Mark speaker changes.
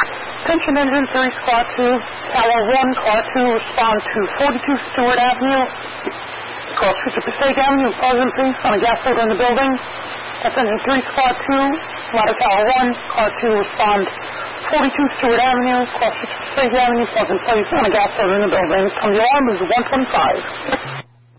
Speaker 1: Attention engine 3 Squad 2, Tower 1, Car 2, respond to 42 Stewart Avenue, across Future Passaic Avenue, Pleasanton, on a gas filter in the building. That's engine 3 Squad 2, Ladder Tower 1, Car 2, respond 42 Stewart Avenue, across Future Passaic Avenue, Pleasant Place, on a gas filter in the building. Come the alarm is 125.